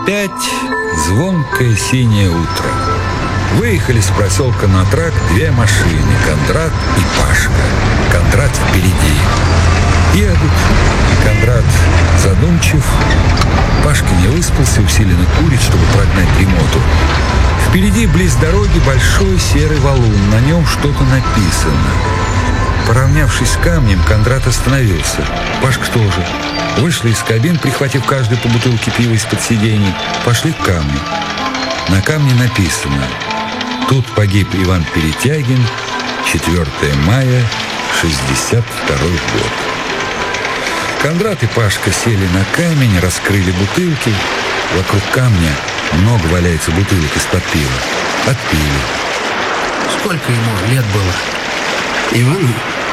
Опять звонкое синее утро. Выехали с проселка на тракт две машины, Кондрат и Пашка. Кондрат впереди. Едут. Кондрат задумчив. Пашка не выспался, усиленно курит, чтобы прогнать дремоту. Впереди, близ дороги, большой серый валун. На нем что-то написано. Поравнявшись с камнем, Кондрат остановился. Пашка тоже. Вышли из кабин, прихватив каждый по бутылке пива из-под сидений. Пошли к камню. На камне написано: «Тут погиб Иван Перетягин, 4 мая, 62 год». Кондрат и Пашка сели на камень, раскрыли бутылки. Вокруг камня много валяется бутылок из-под пива. Отпили. Сколько ему лет было? Ивану?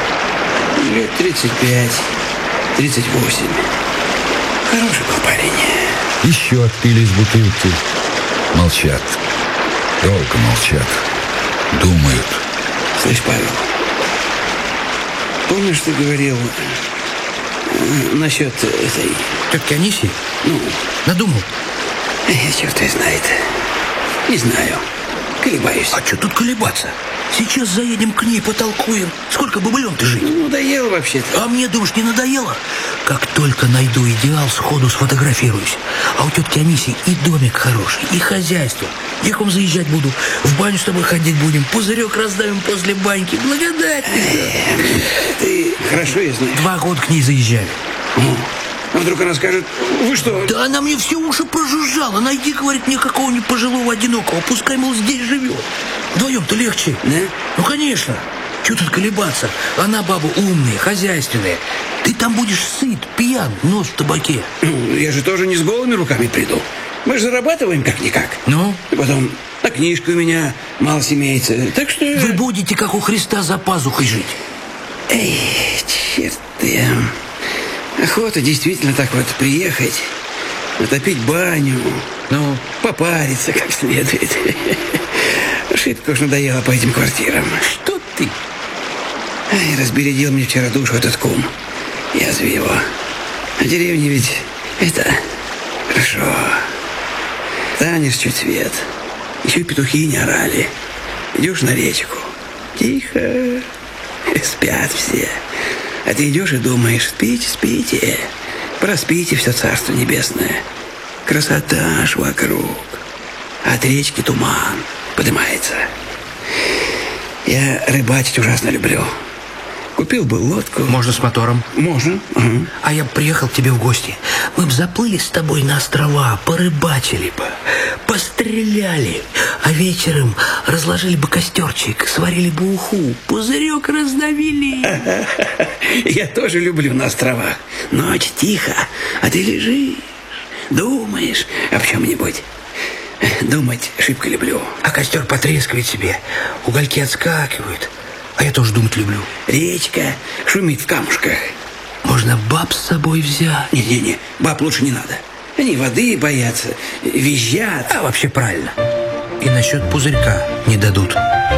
Лет 35, 38. Хороший был парень. Еще отпили из бутылки. Молчат. Долго молчат. Думают. Слышь, Павел, помнишь, ты говорил насчет этой... Тетки Аниси? Ну? Надумал? Черт ее знает. Не знаю. Колебаюсь. А что тут колебаться? Сейчас заедем к ней, потолкуем. Сколько бабылем-то жить? Надоело вообще-то. А мне, думаешь, не надоело? Как только найду идеал, сходу сфотографируюсь. А у тетки Аниси и домик хороший, и хозяйство. Я к вам заезжать буду, в баню с тобой ходить будем, пузырек раздавим после баньки. Благодать. Ты хорошо ее знаешь. 2 года к ней заезжаю. А вдруг она скажет: вы что? Да она мне все уши прожужжала. Найди, говорит, мне какого-нибудь пожилого одинокого. Пускай, мол, здесь живет. Вдвоем-то легче. Да? Ну, конечно. Чего тут колебаться? Она баба умная, хозяйственная. Ты там будешь сыт, пьян, нос в табаке. Я же тоже не с голыми руками приду. Мы же зарабатываем как-никак. Ну? И потом, на книжку у меня мало имеется. Так что... Вы будете, как у Христа, за пазухой жить. Эй, черт ты. Охота действительно так вот приехать, натопить баню, Ну? попариться как следует. Шибко уж надоело по этим квартирам. Что ты? Ай, разбередил мне вчера душу этот кум. Язви его. А деревня ведь это... Хорошо. Танешь чуть свет. Еще петухи не орали. Идешь на речку. Тихо. Спят все. А ты идешь и думаешь: спите, спите. Проспите все царство небесное. Красота ж вокруг. От речки туман поднимается. Я рыбачить ужасно люблю. Купил бы лодку. Можно с мотором. Можно. Угу. А я бы приехал к тебе в гости. Мы бы заплыли с тобой на острова, порыбачили бы, постреляли. А вечером разложили бы костерчик, сварили бы уху, пузырек раздавили. Я тоже люблю на островах. Ночь тихо, а ты лежишь, думаешь об чем-нибудь. Думать шибко люблю. А костер потрескивает себе, угольки отскакивают. А я тоже думать люблю. Речка шумит в камушках. Можно баб с собой взять. Не-не-не, баб лучше не надо. Они воды боятся, визжат. А вообще правильно. И насчет пузырька не дадут.